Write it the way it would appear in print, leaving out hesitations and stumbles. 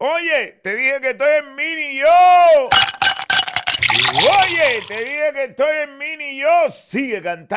Oye, te dije que estoy en mini yo. Oye, te dije que estoy en mini yo. Sigue cantando.